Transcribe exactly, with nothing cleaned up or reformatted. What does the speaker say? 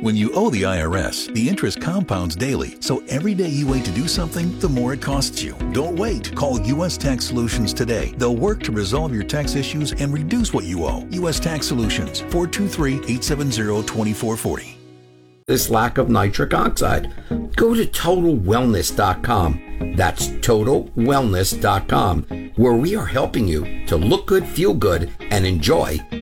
When you owe the I R S, the interest compounds daily, so every day you wait to do something, the more it costs you. Don't wait. Call U S Tax Solutions today. They'll work to resolve your tax issues and reduce what you owe. U S Tax Solutions, four two three, eight seven zero, two four four zero. This lack of nitric oxide. Go to total wellness dot com. That's total wellness dot com, where we are helping you to look good, feel good, and enjoy